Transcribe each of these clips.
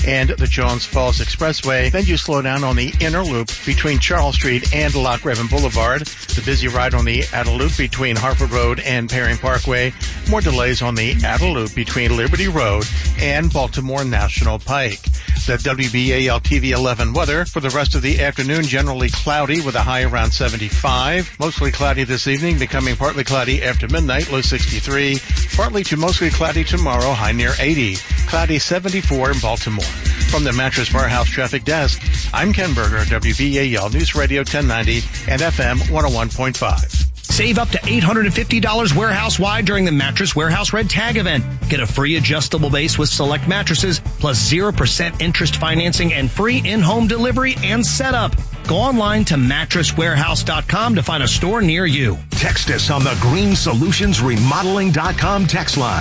and the Jones Falls Expressway. Then you slow down on the inner loop between Charles Street and Loch Raven Boulevard. The busy ride on the outer loop between Harford Road and Perry Parkway. More delays on the outer loop between Liberty Road and Baltimore National Pike. The WBAL TV 11 weather for the rest of the afternoon, generally cloudy with a high around 75. Mostly cloudy this evening, becoming partly cloudy after midnight, low 63. Partly to mostly cloudy tomorrow, high near 80. Cloudy 74 in Baltimore. From the Mattress Warehouse Traffic Desk, I'm Ken Berger, WBAL News Radio 1090 and FM 101.5. Save up to $850 warehouse-wide during the Mattress Warehouse Red Tag event. Get a free adjustable base with select mattresses, plus 0% interest financing and free in-home delivery and setup. Go online to mattresswarehouse.com to find a store near you. Text us on the greensolutionsremodeling.com text line.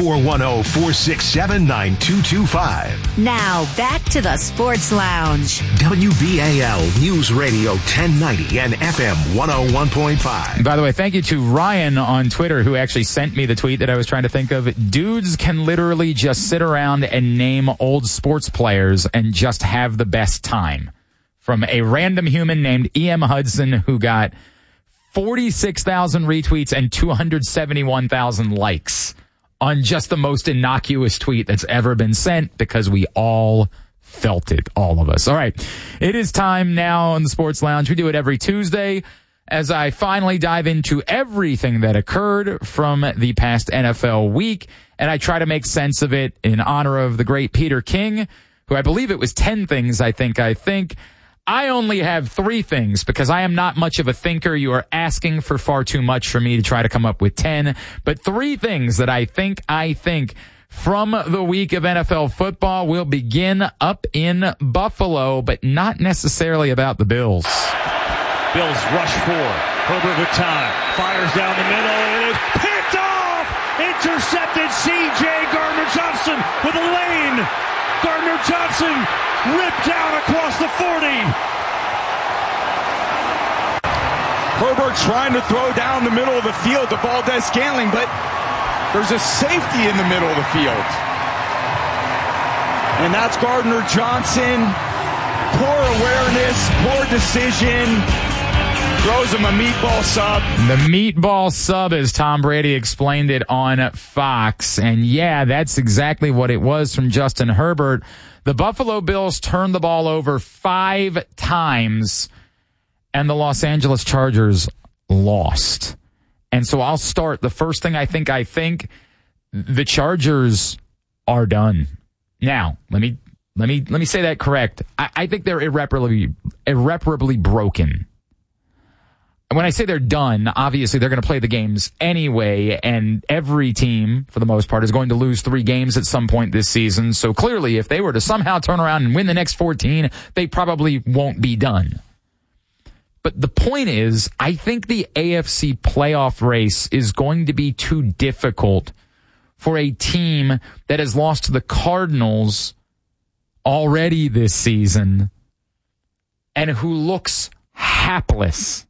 410-467-9225. Now, back to the Sports Lounge. WBAL News Radio 1090 and FM 101.5. By the way, thank you to Ryan on Twitter who actually sent me the tweet that I was trying to think of. Dudes can literally just sit around and name old sports players and just have the best time. From a random human named E.M. Hudson who got 46,000 retweets and 271,000 likes on just the most innocuous tweet that's ever been sent, because we all felt it, all of us. All right, it is time now on the Sports Lounge. We do it every Tuesday as I finally dive into everything that occurred from the past NFL week, and I try to make sense of it in honor of the great Peter King, who I believe it was 10 things, I think. I only have 3 things because I am not much of a thinker. You are asking for far too much for me to try to come up with 10. But 3 things that I think from the week of NFL football will begin up in Buffalo, but not necessarily about the Bills. Bills rush 4. Herbert with time. Fires down the middle. It is picked off! Intercepted C.J. Gardner-Johnson with a lane. Gardner-Johnson ripped down across the 40. Herbert trying to throw down the middle of the field to Valdez-Scantling, but there's a safety in the middle of the field. And that's Gardner-Johnson. Poor awareness, poor decision. Throws him a meatball sub. The meatball sub, as Tom Brady explained it on Fox. And yeah, that's exactly what it was from Justin Herbert. The Buffalo Bills turned the ball over 5 times, and the Los Angeles Chargers lost. And so I'll start. The first thing I think the Chargers are done. Now, let me say that correct. I think they're irreparably broken. When I say they're done, obviously they're going to play the games anyway, and every team, for the most part, is going to lose 3 games at some point this season. So clearly, if they were to somehow turn around and win the next 14, they probably won't be done. But the point is, I think the AFC playoff race is going to be too difficult for a team that has lost to the Cardinals already this season and who looks hapless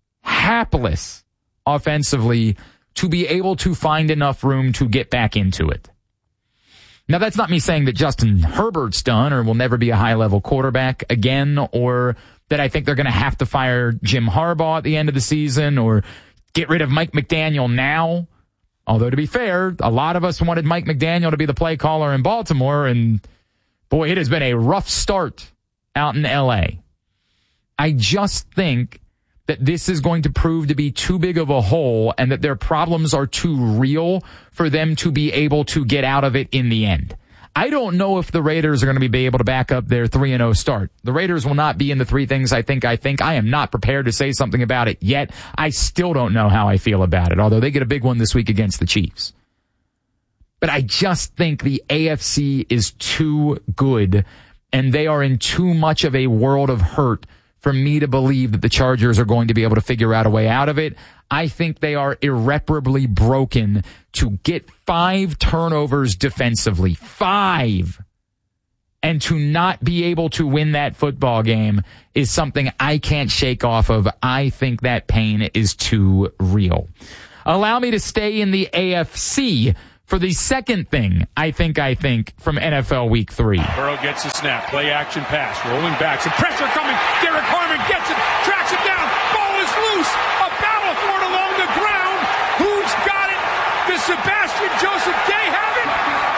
offensively to be able to find enough room to get back into it. Now, that's not me saying that Justin Herbert's done or will never be a high-level quarterback again, or that I think they're going to have to fire Jim Harbaugh at the end of the season or get rid of Mike McDaniel now. Although, to be fair, a lot of us wanted Mike McDaniel to be the play caller in Baltimore, and boy, it has been a rough start out in L.A. I just think that this is going to prove to be too big of a hole and that their problems are too real for them to be able to get out of it in the end. I don't know if the Raiders are going to be able to back up their 3-0 start. The Raiders will not be in the 3 things I think. I am not prepared to say something about it yet. I still don't know how I feel about it, although they get a big one this week against the Chiefs. But I just think the AFC is too good, and they are in too much of a world of hurt for me to believe that the Chargers are going to be able to figure out a way out of it. I think they are irreparably broken to get 5 turnovers defensively. 5. And to not be able to win that football game is something I can't shake off of. I think that pain is too real. Allow me to stay in the AFC for the second thing I think from NFL Week 3. Burrow gets the snap. Play action pass. Rolling back. Some pressure coming. Derek Harmon gets it. Tracks it down. Ball is loose. A battle for it along the ground. Who's got it? Does Sebastian Joseph Day have it?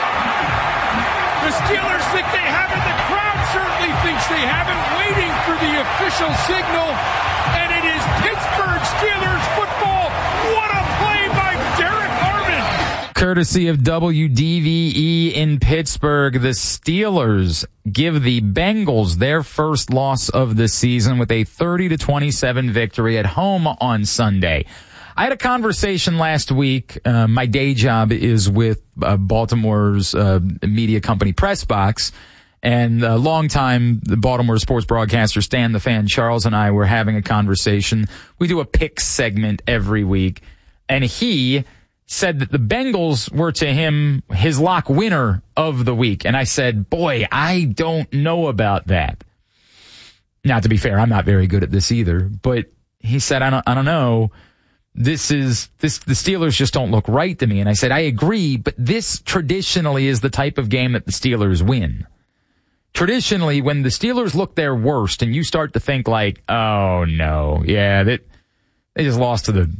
The Steelers think they have it. The crowd certainly thinks they have it. Waiting for the official signal. And it is Pittsburgh Steelers football. What a play by Derek Harmon. Courtesy of WDVE in Pittsburgh, the Steelers give the Bengals their first loss of the season with a 30-27 victory at home on Sunday. I had a conversation last week. My day job is with Baltimore's media company Pressbox, and a longtime Baltimore sports broadcaster Stan the Fan Charles and I were having a conversation. We do a pick segment every week, and he said that the Bengals were to him his lock winner of the week. And I said, boy, I don't know about that. Now, to be fair, I'm not very good at this either, but he said, I don't know. The Steelers just don't look right to me. And I said, I agree, but this traditionally is the type of game that the Steelers win. Traditionally, when the Steelers look their worst and you start to think like, oh no, yeah, they just lost to the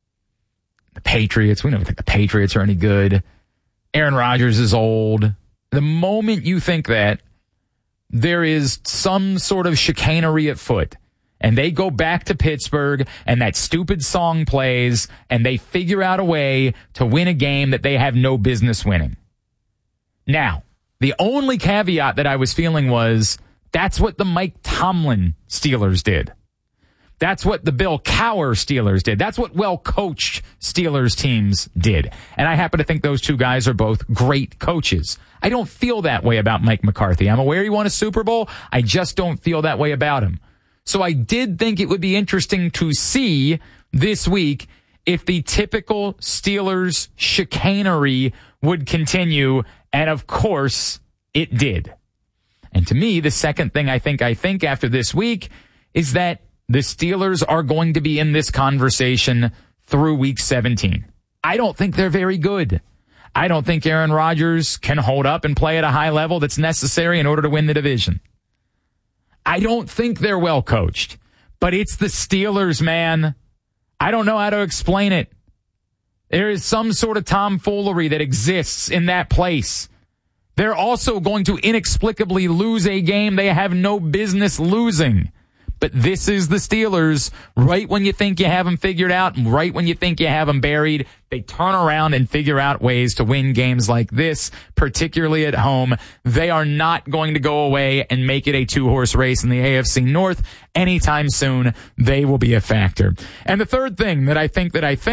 Patriots. We don't think the Patriots are any good. Aaron Rodgers is old. The moment you think that, there is some sort of chicanery at foot. And they go back to Pittsburgh, and that stupid song plays, and they figure out a way to win a game that they have no business winning. Now, the only caveat that I was feeling was, that's what the Mike Tomlin Steelers did. That's what the Bill Cowher Steelers did. That's what well-coached Steelers teams did. And I happen to think those two guys are both great coaches. I don't feel that way about Mike McCarthy. I'm aware he won a Super Bowl. I just don't feel that way about him. So I did think it would be interesting to see this week if the typical Steelers chicanery would continue. And of course, it did. And to me, the second thing I think after this week is that the Steelers are going to be in this conversation through week 17. I don't think they're very good. I don't think Aaron Rodgers can hold up and play at a high level that's necessary in order to win the division. I don't think they're well coached, but it's the Steelers, man. I don't know how to explain it. There is some sort of tomfoolery that exists in that place. They're also going to inexplicably lose a game they have no business losing. But this is the Steelers. Right when you think you have them figured out, and right when you think you have them buried, they turn around and figure out ways to win games like this, particularly at home. They are not going to go away and make it a two-horse race in the AFC North anytime soon. They will be a factor. And the third thing that I think Knicks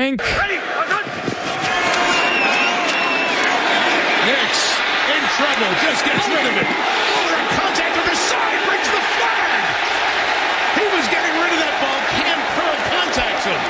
in trouble. Just gets rid of it. Contact to the side. Brings the flag. He was getting rid of that ball. Cam Curl contacts him.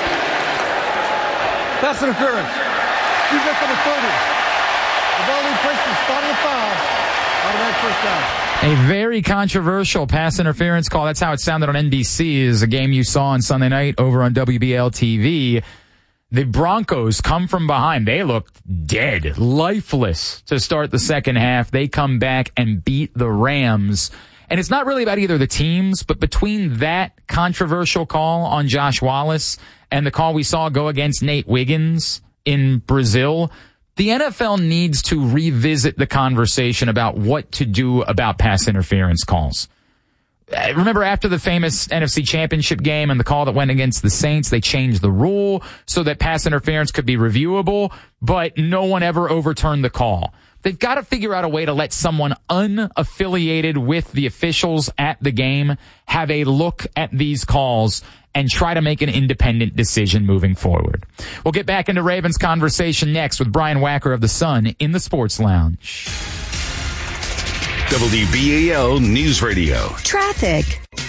Pass interference. He's up on the 30. The ball we pushed the spot of the foul. Automatic first down. A very controversial pass interference call. That's how it sounded on NBC. Is a game you saw on Sunday night over on WBL TV. The Broncos come from behind. They looked dead, lifeless to start the second half. They come back and beat the Rams. And it's not really about either the teams, but between that controversial call on Josh Wallace and the call we saw go against Nate Wiggins in Brazil, the NFL needs to revisit the conversation about what to do about pass interference calls. Remember after the famous NFC Championship game and the call that went against the Saints, they changed the rule so that pass interference could be reviewable, but no one ever overturned the call. They've got to figure out a way to let someone unaffiliated with the officials at the game have a look at these calls and try to make an independent decision moving forward. We'll get back into Ravens conversation next with Brian Wacker of The Sun in the Sports Lounge. WBAL News Radio. Traffic.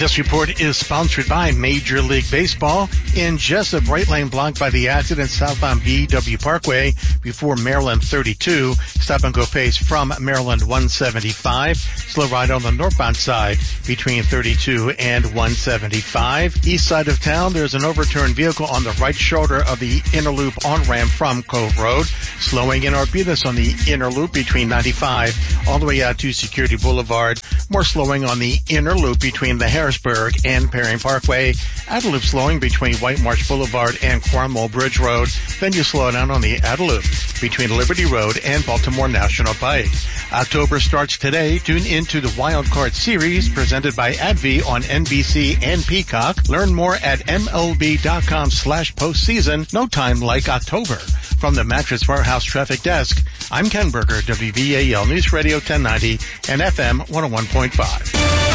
This report is sponsored by Major League Baseball. In Jessup, right lane blocked by the accident southbound BW Parkway before Maryland 32. Stop and go pace from Maryland 175. Slow ride on the northbound side between 32 and 175. East side of town, there's an overturned vehicle on the right shoulder of the inner loop on-ramp from Cove Road. Slowing in Arbutus on the inner loop between 95 all the way out to Security Boulevard. More slowing on the inner loop between the Harrisburg and Perry Parkway. Outer loop slowing between White Marsh Boulevard and Cromwell Bridge Road. Then you slow down on the outer loop between Liberty Road and Baltimore National Pike. October starts today. Tune into the Wild Card Series presented by AbbVie on NBC and Peacock. Learn more at MLB.com/postseason. No time like October. From the Mattress Warehouse Traffic Desk, I'm Ken Berger, WVAL News Radio 1090 and FM 101.5.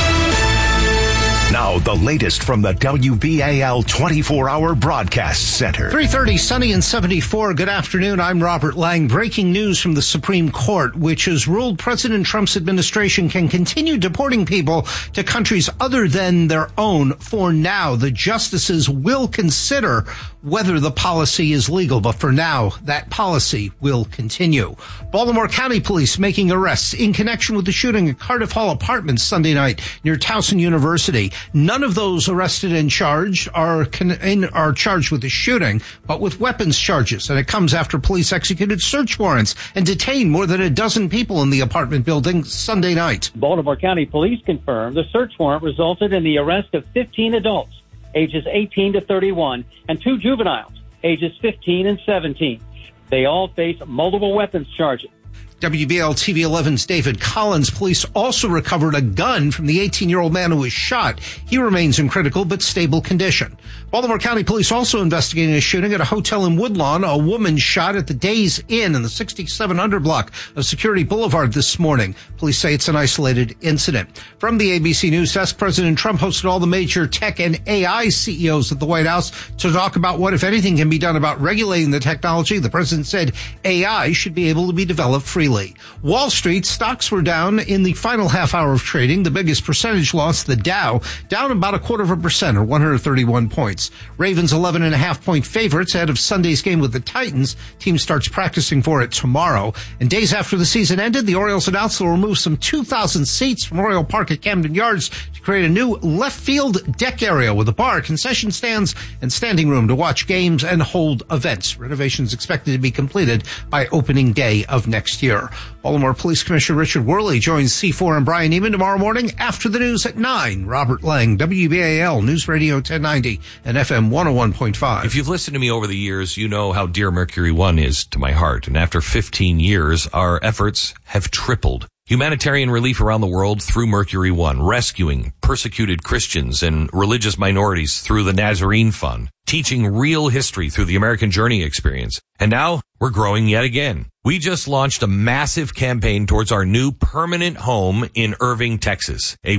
Now, the latest from the WBAL 24-hour broadcast center. 3:30, sunny and 74. Good afternoon. I'm Robert Lang. Breaking news from the Supreme Court, which has ruled President Trump's administration can continue deporting people to countries other than their own for now. The justices will consider whether the policy is legal, but for now, that policy will continue. Baltimore County Police making arrests in connection with the shooting at Cardiff Hall Apartments Sunday night near Towson University. None of those arrested and charged are charged with the shooting, but with weapons charges. And it comes after police executed search warrants and detained more than a dozen people in the apartment building Sunday night. Baltimore County Police confirmed the search warrant resulted in the arrest of 15 adults, ages 18 to 31, and 2 juveniles, ages 15 and 17. They all face multiple weapons charges. WBL TV 11's David Collins. Police also recovered a gun from the 18-year-old man who was shot. He remains in critical but stable condition. Baltimore County Police also investigating a shooting at a hotel in Woodlawn. A woman shot at the Days Inn in the 6700 block of Security Boulevard this morning. Police say it's an isolated incident. From the ABC News Desk, President Trump hosted all the major tech and AI CEOs at the White House to talk about what, if anything, can be done about regulating the technology. The president said AI should be able to be developed freely. Wall Street stocks were down in the final half hour of trading. The biggest percentage loss, the Dow, down about 0.25% or 131 points. Ravens 11.5-point favorites ahead of Sunday's game with the Titans. Team starts practicing for it tomorrow. And days after the season ended, the Orioles announced they'll remove some 2,000 seats from Oriole Park at Camden Yards to create a new left field deck area with a bar, concession stands, and standing room to watch games and hold events. Renovations expected to be completed by opening day of next year. Baltimore Police Commissioner Richard Worley joins C4 and Brian Neiman tomorrow morning after the news at 9. Robert Lang, WBAL News Radio 1090 and FM 101.5. If you've listened to me over the years, you know how dear Mercury One is to my heart. And after 15 years, our efforts have tripled. Humanitarian relief around the world through Mercury One, rescuing persecuted Christians and religious minorities through the Nazarene Fund, teaching real history through the American Journey experience. And now we're growing yet again. We just launched a massive campaign towards our new permanent home in Irving, Texas, a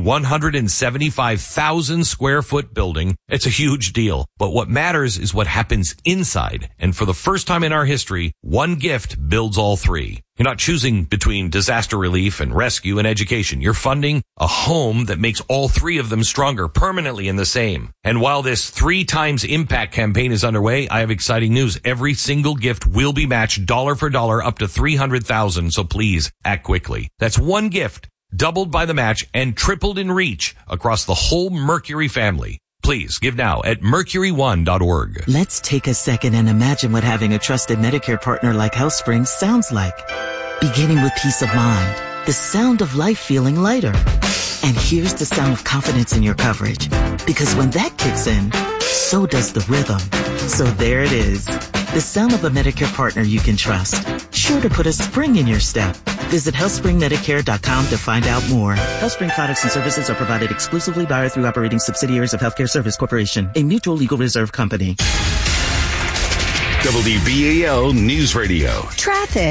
175,000 square foot building. It's a huge deal, but what matters is what happens inside. And for the first time in our history, one gift builds all three. You're not choosing between disaster relief and rescue and education. You're funding a home that makes all three of them stronger permanently in the same. And while this 3 times impact campaign is underway, I have exciting news. Every single gift will be matched dollar for dollar up to $300,000. So please act quickly. That's one gift doubled by the match and tripled in reach across the whole Mercury family. Please give now at mercury1.org. Let's take a second and imagine what having a trusted Medicare partner like HealthSpring sounds like. Beginning with peace of mind, the sound of life feeling lighter. And here's the sound of confidence in your coverage. Because when that kicks in, so does the rhythm. So there it is. The sound of a Medicare partner you can trust. Sure to put a spring in your step. Visit HealthSpringMedicare.com to find out more. HealthSpring products and services are provided exclusively by or through operating subsidiaries of Healthcare Service Corporation, a mutual legal reserve company. WBAL News Radio. Traffic.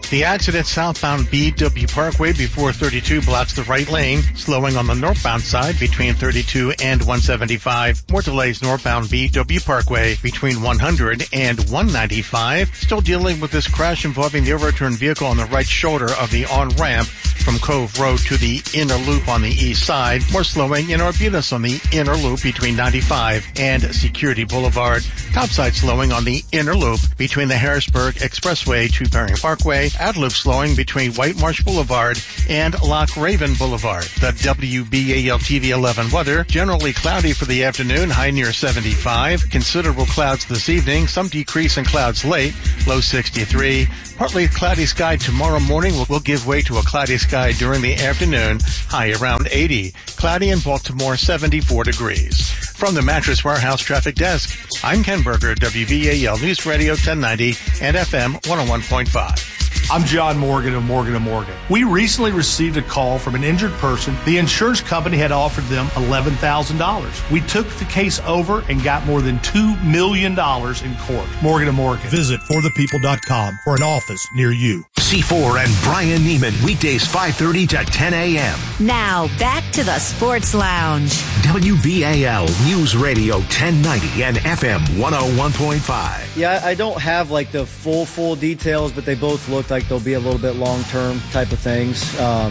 The accident southbound BW Parkway before 32 blocks the right lane, slowing on the northbound side between 32 and 175. More delays northbound BW Parkway between 100 and 195. Still dealing with this crash involving the overturned vehicle on the right shoulder of the on-ramp from Cove Road to the inner loop on the east side. More slowing in Arbutus on the inner loop between 95 and Security Boulevard. Topside slowing on the inner loop between the Harrisburg Expressway to Perry Parkway. Out-loop slowing between White Marsh Boulevard and Loch Raven Boulevard. The WBAL TV 11 weather, generally cloudy for the afternoon, high near 75. Considerable clouds this evening, some decrease in clouds late, low 63. Partly cloudy sky tomorrow morning will give way to a cloudy sky during the afternoon, high around 80. Cloudy in Baltimore, 74 degrees. From the Mattress Warehouse Traffic Desk, I'm Ken Berger, WBAL News Radio 1090 and FM 101.5. I'm John Morgan of Morgan & Morgan. We recently received a call from an injured person. The insurance company had offered them $11,000. We took the case over and got more than $2 million in court. Morgan & Morgan. Visit forthepeople.com for an office near you. C4 and Brian Neiman, weekdays 5:30 to 10 a.m. Now, back to the Sports Lounge. WBAL News Radio 1090 and FM 101.5. Yeah, I don't have like the full details, but they both look like they'll be a little bit long-term type of things.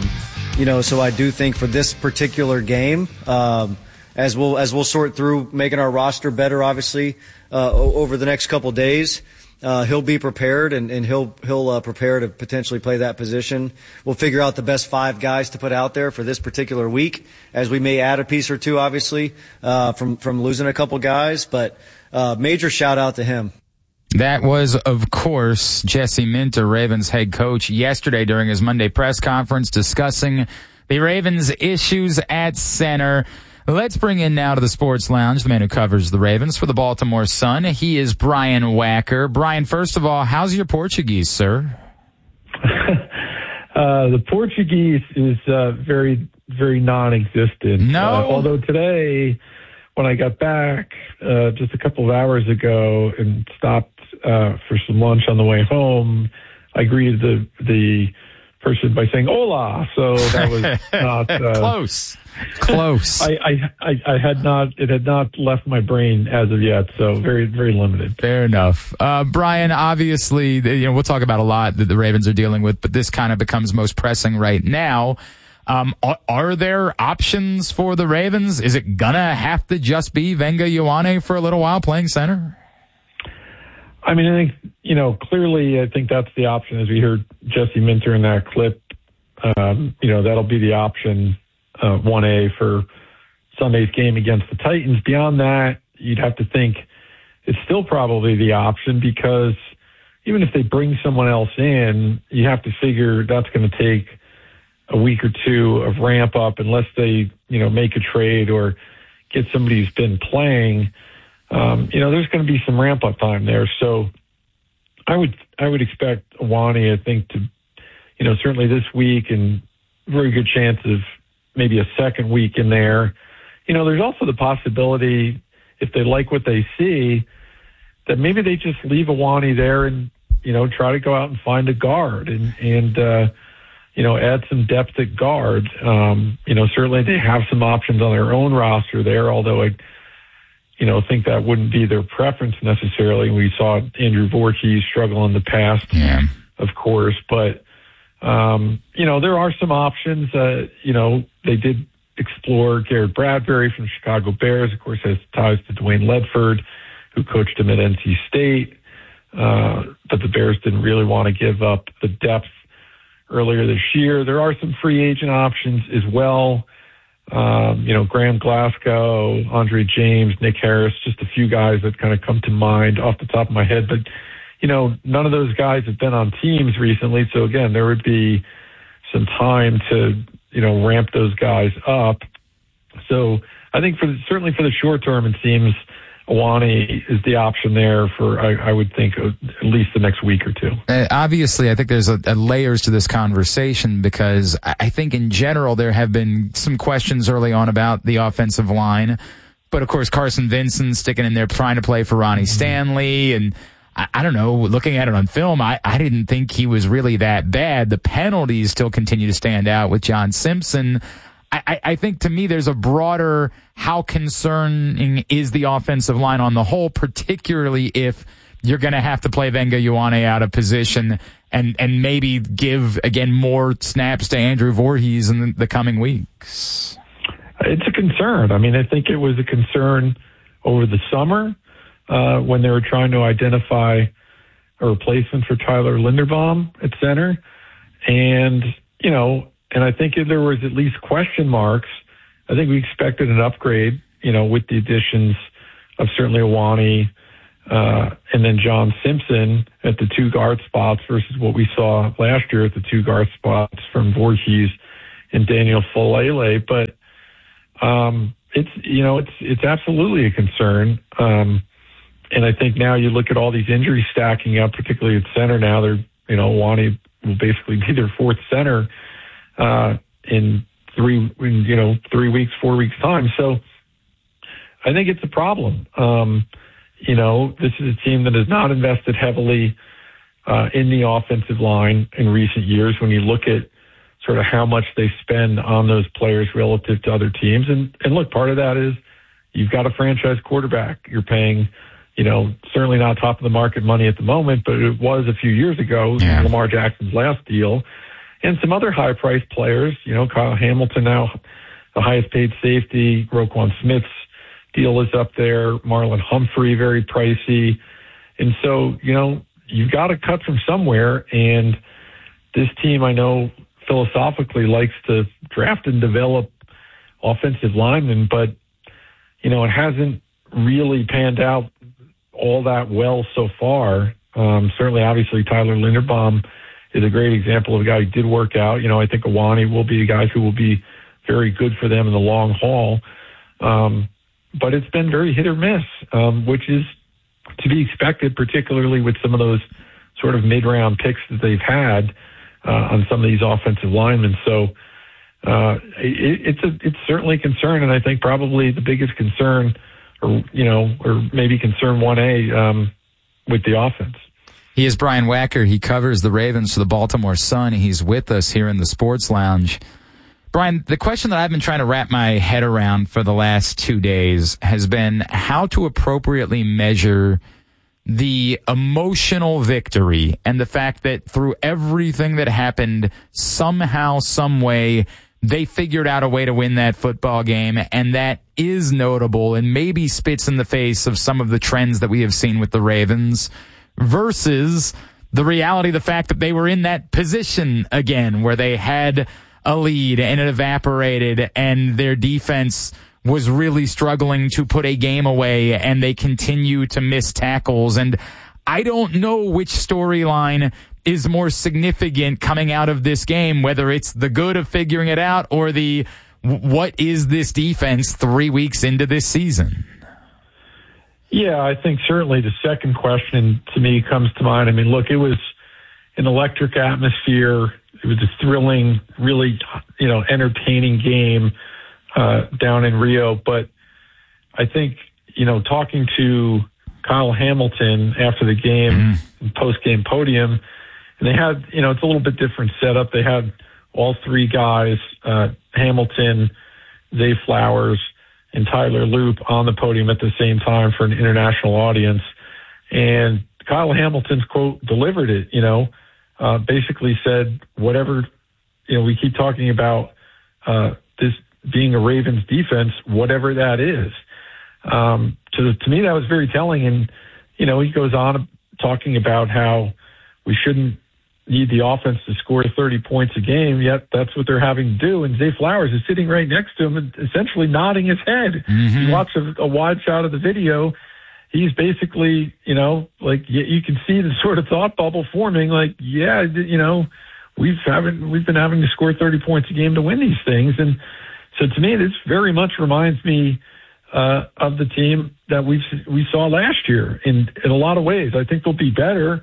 So I do think for this particular game, as we'll sort through making our roster better, obviously, over the next couple days, he'll be prepared and he'll prepare to potentially play that position. We'll figure out the best 5 guys to put out there for this particular week, as we may add a piece or two, obviously, from losing a couple guys, but major shout out to him. That was, of course, Jesse Minter, Ravens head coach, yesterday during his Monday press conference discussing the Ravens' issues at center. Let's bring in now to the Sports Lounge the man who covers the Ravens for the Baltimore Sun. He is Brian Wacker. Brian, first of all, how's your Portuguese, sir? The Portuguese is very, very non-existent. No. Although today, when I got back just a couple of hours ago and stopped for some lunch on the way home, I greeted the person by saying "Hola," so that was not close. I had not. It had not left my brain as of yet, so very, very limited. Fair enough. Brian, obviously, we'll talk about a lot that the Ravens are dealing with, but this kind of becomes most pressing right now. Are there options for the Ravens? Is it gonna have to just be Venga Ioane for a little while playing center? I mean, I think, clearly I think that's the option, as we heard Jesse Minter in that clip. That'll be the option, 1A for Sunday's game against the Titans. Beyond that, you'd have to think it's still probably the option, because even if they bring someone else in, you have to figure that's going to take a week or two of ramp up unless they, make a trade or get somebody who's been playing. There's going to be some ramp up time there. So I would expect Ioane, I think, to, certainly this week, and very good chance of maybe a second week in there. There's also the possibility, if they like what they see, that maybe they just leave Ioane there and, try to go out and find a guard and add some depth at guard. Certainly they have some options on their own roster there, although I think that wouldn't be their preference necessarily. We saw Andrew Voorhees struggle in the past, of course, but, there are some options. They did explore Garrett Bradbury from the Chicago Bears, of course, has ties to Dwayne Ledford, who coached him at NC State. But the Bears didn't really want to give up the depth earlier this year. There are some free agent options as well. Graham Glasgow, Andre James, Nick Harris, just a few guys that kind of come to mind off the top of my head. But, none of those guys have been on teams recently. So, again, there would be some time to, ramp those guys up. So I think certainly for the short term, it seems Ioane is the option there for, I would think, at least the next week or two. Obviously, I think there's a layers to this conversation, because I think in general there have been some questions early on about the offensive line. But, of course, Carson Vincent sticking in there trying to play for Ronnie Stanley. And I don't know, looking at it on film, I didn't think he was really that bad. The penalties still continue to stand out with John Simpson. I think to me there's a broader how concerning is the offensive line on the whole, particularly if you're going to have to play Venga Ioane out of position and maybe give, again, more snaps to Andrew Voorhees in the coming weeks. It's a concern. I mean, I think it was a concern over the summer when they were trying to identify a replacement for Tyler Linderbaum at center. And, you know, and I think there was at least question marks. I think we expected an upgrade, you know, with the additions of certainly Ioane and then John Simpson at the two guard spots versus what we saw last year at the two guard spots from Voorhees and Daniel Falele. But it's absolutely a concern. And I think now you look at all these injuries stacking up, particularly at center now. They're, you know, Ioane will basically be their fourth center in 4 weeks time. So I think it's a problem. You know, this is a team that has not invested heavily in the offensive line in recent years when you look at sort of how much they spend on those players relative to other teams. And look, part of that is you've got a franchise quarterback. You're paying, you know, certainly not top of the market money at the moment, but it was a few years ago, Lamar Jackson's last deal. And some other high-priced players, you know, Kyle Hamilton now, the highest-paid safety. Roquan Smith's deal is up there. Marlon Humphrey, very pricey. And so, you know, you've got to cut from somewhere. And this team, I know, philosophically likes to draft and develop offensive linemen, but, you know, it hasn't really panned out all that well so far. Certainly, obviously, Tyler Linderbaum is a great example of a guy who did work out. You know, I think Ioane will be a guy who will be very good for them in the long haul. But it's been very hit or miss, which is to be expected, particularly with some of those sort of mid-round picks that they've had on some of these offensive linemen. So it's certainly a concern, and I think probably the biggest concern, or maybe concern 1A with the offense. He is Brian Wacker. He covers the Ravens for the Baltimore Sun. He's with us here in the Sports Lounge. Brian, the question that I've been trying to wrap my head around for the last 2 days has been how to appropriately measure the emotional victory and the fact that through everything that happened, somehow, some way, they figured out a way to win that football game, and that is notable and maybe spits in the face of some of the trends that we have seen with the Ravens, versus the reality, the fact that they were in that position again where they had a lead and it evaporated and their defense was really struggling to put a game away and they continue to miss tackles. And I don't know which storyline is more significant coming out of this game, whether it's the good of figuring it out or the what is this defense 3 weeks into this season? Yeah, I think certainly the second question to me comes to mind. I mean, look, it was an electric atmosphere. It was a thrilling, really, entertaining game down in Rio. But I think, talking to Kyle Hamilton after the game, post-game podium, and they had, it's a little bit different setup. They had all three guys, Hamilton, Zay Flowers, and Tyler Loop on the podium at the same time for an international audience. And Kyle Hamilton's quote delivered it, basically said, whatever, we keep talking about this being a Ravens defense, whatever that is. To me, that was very telling. And, he goes on talking about how we shouldn't need the offense to score 30 points a game, yet that's what they're having to do. And Zay Flowers is sitting right next to him and essentially nodding his head. Mm-hmm. You watch a wide shot of the video. He's basically, you can see the sort of thought bubble forming. Like, yeah, we've been having to score 30 points a game to win these things. And so to me, this very much reminds me of the team that we saw last year in a lot of ways. I think they'll be better.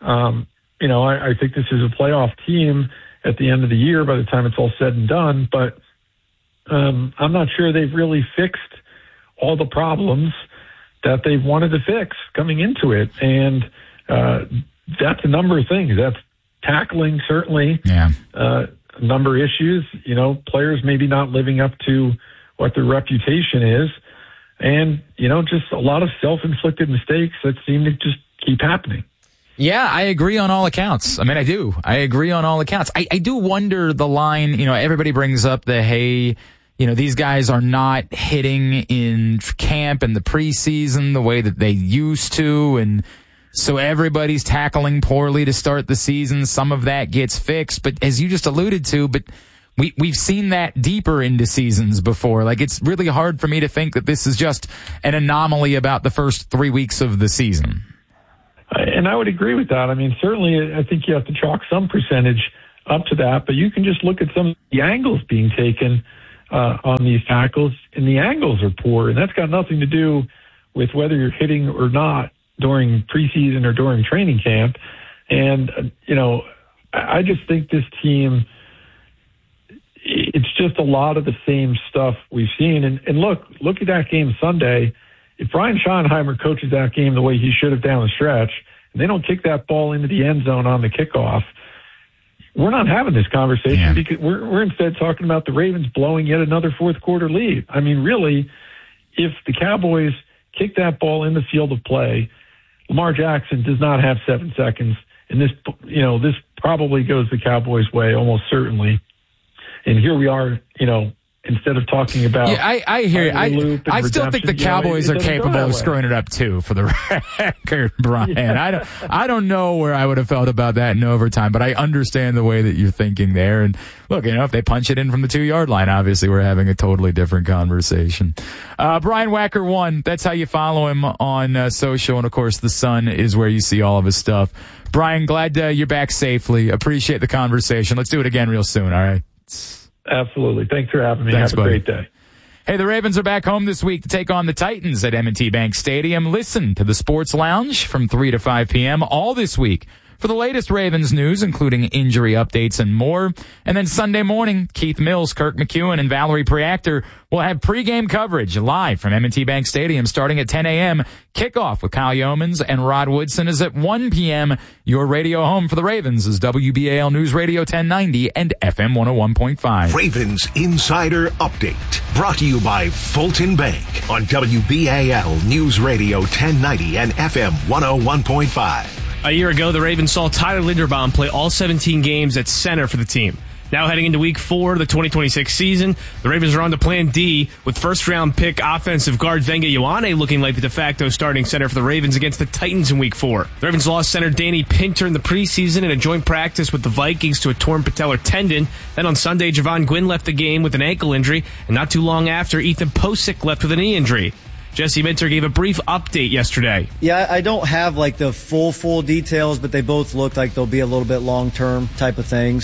I think this is a playoff team at the end of the year by the time it's all said and done. But I'm not sure they've really fixed all the problems that they've wanted to fix coming into it. And that's a number of things. That's tackling, certainly. Yeah. A number of issues. Players maybe not living up to what their reputation is. And, just a lot of self-inflicted mistakes that seem to just keep happening. Yeah, I agree on all accounts. I mean, I do. I agree on all accounts. I do wonder the line, everybody brings up the, hey, these guys are not hitting in camp and the preseason the way that they used to. And so everybody's tackling poorly to start the season. Some of that gets fixed. But as you just alluded to, we've seen that deeper into seasons before. Like, it's really hard for me to think that this is just an anomaly about the first 3 weeks of the season. And I would agree with that. I mean, certainly I think you have to chalk some percentage up to that, but you can just look at some of the angles being taken on these tackles, and the angles are poor, and that's got nothing to do with whether you're hitting or not during preseason or during training camp. And, I just think this team, it's just a lot of the same stuff we've seen. And look at that game Sunday. If Brian Schottenheimer coaches that game the way he should have down the stretch, and they don't kick that ball into the end zone on the kickoff, we're not having this conversation because we're instead talking about the Ravens blowing yet another fourth quarter lead. I mean, really, if the Cowboys kick that ball in the field of play, Lamar Jackson does not have 7 seconds, and this probably goes the Cowboys' way almost certainly. And here we are, instead of talking about... Yeah, I hear you. I still think the Cowboys are capable of screwing it up, too, for the record, Brian. Yeah. I don't know where I would have felt about that in overtime, but I understand the way that you're thinking there. And look, if they punch it in from the 2-yard line, obviously we're having a totally different conversation. Brian Wacker 1, that's how you follow him on social. And, of course, The Sun is where you see all of his stuff. Brian, glad you're back safely. Appreciate the conversation. Let's do it again real soon, all right? Absolutely. Thanks for having me. Thanks, Have a buddy. great day. Hey, the Ravens are back home this week to take on the Titans at M&T Bank Stadium. Listen to the Sports Lounge from 3 to 5 p.m. all this week for the latest Ravens news, including injury updates and more. And then Sunday morning, Keith Mills, Kirk McEwen, and Valerie Preactor will have pregame coverage live from M&T Bank Stadium starting at 10 a.m. Kickoff with Kyle Yeomans and Rod Woodson is at 1 p.m. Your radio home for the Ravens is WBAL News Radio 1090 and FM 101.5. Ravens Insider Update. Brought to you by Fulton Bank on WBAL News Radio 1090 and FM 101.5. A year ago, the Ravens saw Tyler Linderbaum play all 17 games at center for the team. Now heading into Week 4 of the 2026 season, the Ravens are on to Plan D with first-round pick offensive guard Venga Ioane looking like the de facto starting center for the Ravens against the Titans in Week 4. The Ravens lost center Danny Pinter in the preseason in a joint practice with the Vikings to a torn patellar tendon. Then on Sunday, Javon Gwynn left the game with an ankle injury, and not too long after, Ethan Posick left with a knee injury. Jesse Minter gave a brief update yesterday. Yeah, I don't have the full details, but they both look like they'll be a little bit long-term type of things.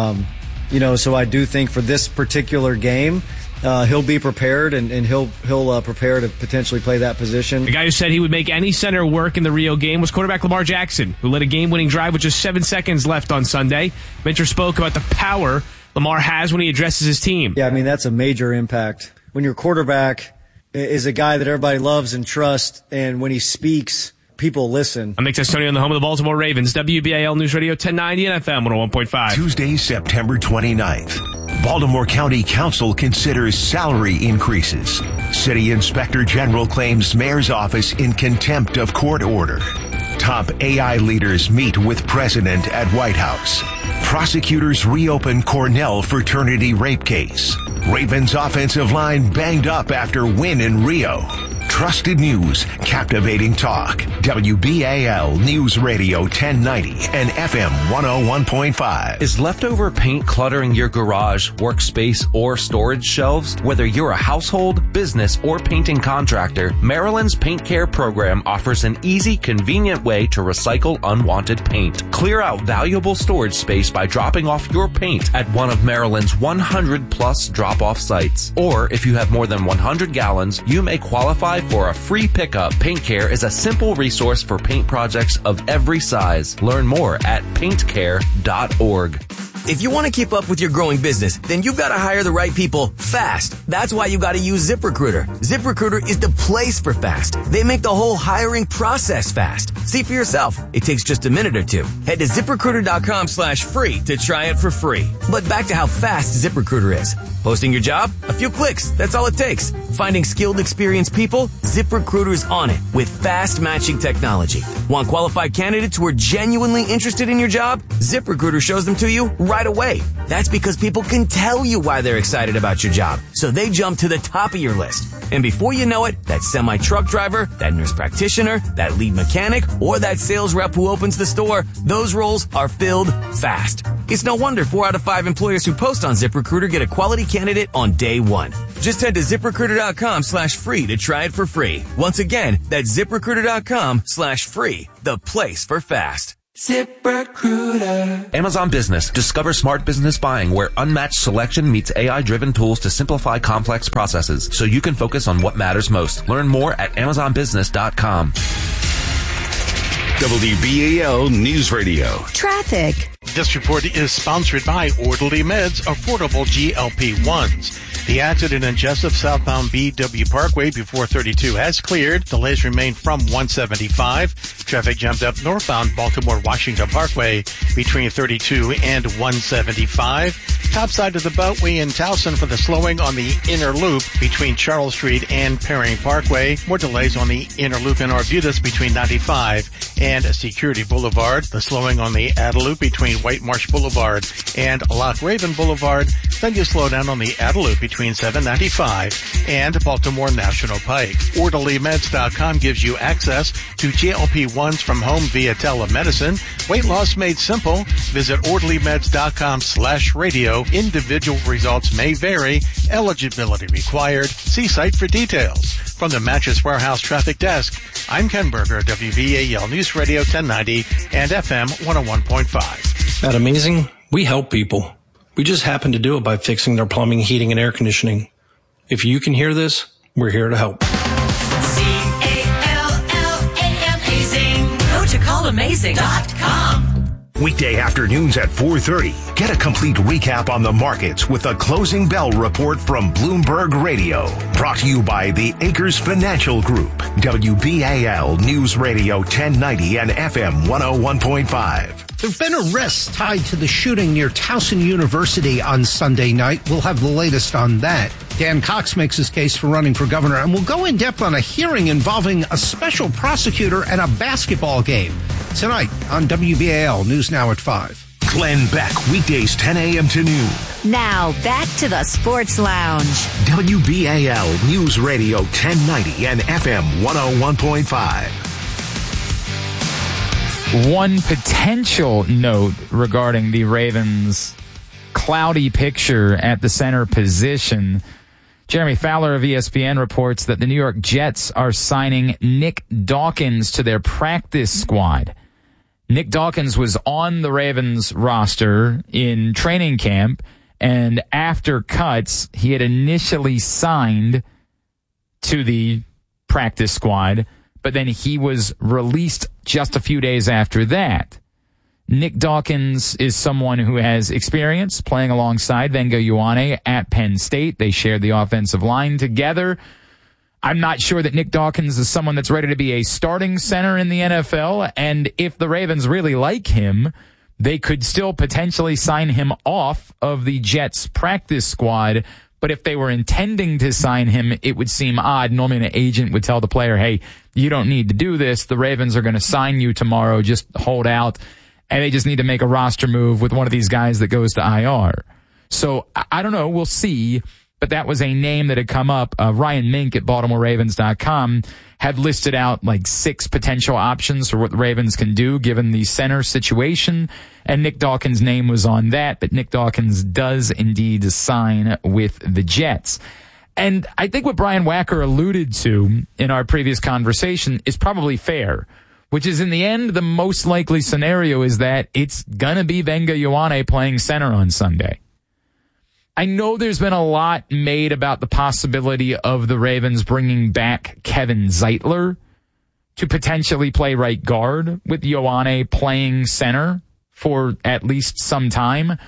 So I do think for this particular game, he'll be prepared and he'll prepare to potentially play that position. The guy who said he would make any center work in the Rio game was quarterback Lamar Jackson, who led a game-winning drive with just 7 seconds left on Sunday. Minter spoke about the power Lamar has when he addresses his team. Yeah, that's a major impact. When your quarterback is a guy that everybody loves and trusts, and when he speaks, people listen. I'm Nick Testoni on the home of the Baltimore Ravens, WBAL News Radio 1090 and FM 101.5. Tuesday, September 29th. Baltimore County Council considers salary increases. City Inspector General claims mayor's office in contempt of court order. Top AI leaders meet with president at White House. Prosecutors reopen Cornell fraternity rape case. Ravens offensive line banged up after win in Rio. Trusted news, captivating talk. WBAL News Radio 1090 and FM 101.5. Is leftover paint cluttering your garage, workspace, or storage shelves? Whether you're a household, business, or painting contractor, Maryland's Paint Care program offers an easy, convenient way to recycle unwanted paint. Clear out valuable storage space by dropping off your paint at one of Maryland's 100-plus drop-off sites. Or if you have more than 100 gallons, you may qualify for a free pickup. Paint Care is a simple resource for paint projects of every size. Learn more at paintcare.org. If you want to keep up with your growing business, then you've got to hire the right people fast. That's why you got to use ZipRecruiter. ZipRecruiter is the place for fast. They make the whole hiring process fast. See for yourself. It takes just a minute or two. Head to ZipRecruiter.com/free to try it for free. But back to how fast ZipRecruiter is. Posting your job? A few clicks. That's all it takes. Finding skilled, experienced people? ZipRecruiter's on it with fast matching technology. Want qualified candidates who are genuinely interested in your job? ZipRecruiter shows them to you right away. That's because people can tell you why they're excited about your job, so they jump to the top of your list. And before you know it, that semi-truck driver, that nurse practitioner, that lead mechanic, or that sales rep who opens the store, those roles are filled fast. It's no wonder 4 out of 5 employers who post on ZipRecruiter get a quality candidate on day one. Just head to ZipRecruiter.com/free to try it for free. Once again, that's ZipRecruiter.com/free, the place for fast. ZipRecruiter. Amazon Business. Discover smart business buying where unmatched selection meets AI-driven tools to simplify complex processes so you can focus on what matters most. Learn more at AmazonBusiness.com. WBAL News Radio. Traffic. This report is sponsored by Orderly Meds, affordable GLP-1s. The accident in Jessup southbound BW Parkway before 32 has cleared. Delays remain from 175. Traffic jumped up northbound Baltimore-Washington Parkway between 32 and 175. Top side of the Beltway in Towson for the slowing on the inner loop between Charles Street and Perry Parkway. More delays on the inner loop in Arbutus between 95 and Security Boulevard. The slowing on the Ada Loop between White Marsh Boulevard and Loch Raven Boulevard. Then you slow down on the Ada Loop between 795 and Baltimore National Pike. OrderlyMeds.com gives you access to GLP-1s from home via telemedicine. Weight loss made simple. Visit OrderlyMeds.com/radio. Individual results may vary. Eligibility required. See site for details. From the Mattress Warehouse Traffic Desk, I'm Ken Berger, WBAL News Radio 1090 and FM 101.5. At Amazing, we help people. We just happen to do it by fixing their plumbing, heating, and air conditioning. If you can hear this, we're here to help. CALLAMazing. Go to callamazing.com. Weekday afternoons at 4:30. Get a complete recap on the markets with the Closing Bell Report from Bloomberg Radio. Brought to you by the Acres Financial Group. WBAL News Radio 1090 and FM 101.5. There have been arrests tied to the shooting near Towson University on Sunday night. We'll have the latest on that. Dan Cox makes his case for running for governor, and we'll go in depth on a hearing involving a special prosecutor and a basketball game. Tonight on WBAL News Now at 5. Glenn Beck, weekdays 10 a.m. to noon. Now back to the Sports Lounge. WBAL News Radio 1090 and FM 101.5. One potential note regarding the Ravens' cloudy picture at the center position. Jeremy Fowler of ESPN reports that the New York Jets are signing Nick Dawkins to their practice squad. Nick Dawkins was on the Ravens roster in training camp, and after cuts, he had initially signed to the practice squad, but then he was released just a few days after that. Nick Dawkins is someone who has experience playing alongside Venga Ioane at Penn State. They shared the offensive line together. I'm not sure that Nick Dawkins is someone that's ready to be a starting center in the NFL, and if the Ravens really like him, they could still potentially sign him off of the Jets practice squad. But if they were intending to sign him, it would seem odd. Normally an agent would tell the player, hey, you don't need to do this. The Ravens are going to sign you tomorrow. Just hold out. And they just need to make a roster move with one of these guys that goes to IR. So I don't know. We'll see. But that was a name that had come up. Ryan Mink at BaltimoreRavens.com had listed out like 6 potential options for what the Ravens can do given the center situation. And Nick Dawkins' name was on that. But Nick Dawkins does indeed sign with the Jets. And I think what Brian Wacker alluded to in our previous conversation is probably fair, which is in the end, the most likely scenario is that it's going to be Venga Ioane playing center on Sunday. I know there's been a lot made about the possibility of the Ravens bringing back Kevin Zeitler to potentially play right guard with Ioane playing center for at least some time.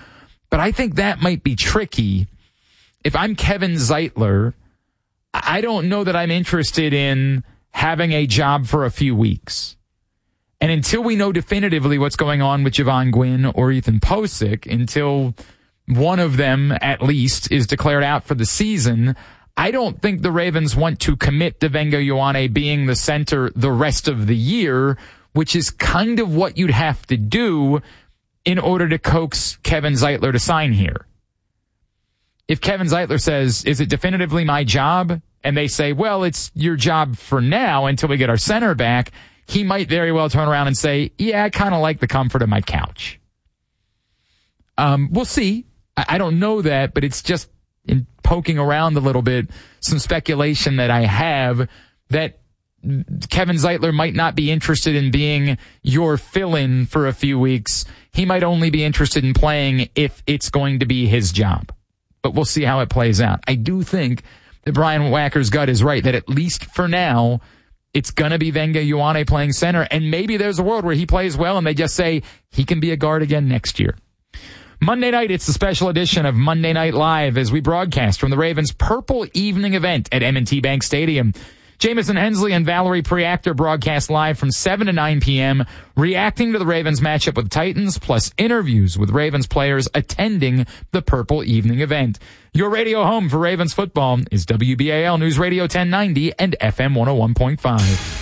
But I think that might be tricky. If I'm Kevin Zeitler, I don't know that I'm interested in having a job for a few weeks. And until we know definitively what's going on with Javon Gwynn or Ethan Posick, until one of them at least is declared out for the season, I don't think the Ravens want to commit to Venga Ioane being the center the rest of the year, which is kind of what you'd have to do in order to coax Kevin Zeitler to sign here. If Kevin Zeitler says, is it definitively my job? And they say, well, it's your job for now until we get our center back, he might very well turn around and say, yeah, I kind of like the comfort of my couch. We'll see. I don't know that, but it's just in poking around a little bit, some speculation that I have that Kevin Zeitler might not be interested in being your fill-in for a few weeks. He might only be interested in playing if it's going to be his job. But we'll see how it plays out. I do think that Brian Wacker's gut is right, that at least for now, it's going to be Venga Ioane playing center, and maybe there's a world where he plays well and they just say he can be a guard again next year. Monday night, it's the special edition of Monday Night Live as we broadcast from the Ravens' Purple Evening event at M&T Bank Stadium. Jamison Hensley and Valerie Preactor broadcast live from 7 to 9 p.m., reacting to the Ravens matchup with Titans, plus interviews with Ravens players attending the Purple Evening event. Your radio home for Ravens football is WBAL News Radio 1090 and FM 101.5.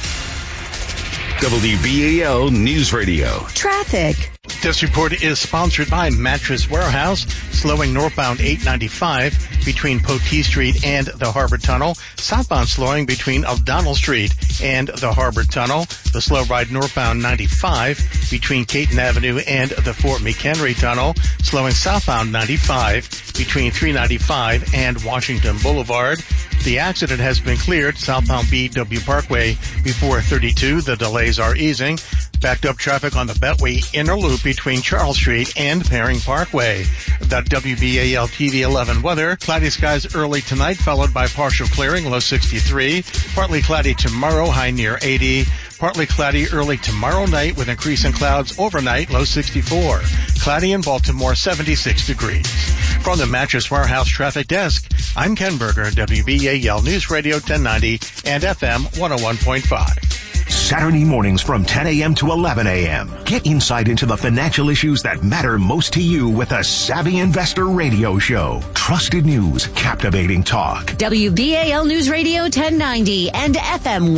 WBAL News Radio. Traffic. This report is sponsored by Mattress Warehouse, slowing northbound 895 between Potee Street and the Harbor Tunnel, southbound slowing between O'Donnell Street and the Harbor Tunnel, the slow ride northbound 95 between Caton Avenue and the Fort McHenry Tunnel, slowing southbound 95 between 395 and Washington Boulevard. The accident has been cleared southbound BW Parkway before 32. The delays are easing. Backed up traffic on the Betway Inner Loop between Charles Street and Paring Parkway. The WBAL TV 11 weather. Cloudy skies early tonight, followed by partial clearing, low 63. Partly cloudy tomorrow, high near 80. Partly cloudy early tomorrow night with increasing clouds overnight, low 64. Cloudy in Baltimore, 76 degrees. From the Mattress Warehouse Traffic Desk, I'm Ken Berger, WBAL News Radio 1090 and FM 101.5. Saturday mornings from 10 a.m. to 11 a.m. Get insight into the financial issues that matter most to you with a Savvy Investor Radio Show. Trusted news, captivating talk. WBAL News Radio 1090 and FM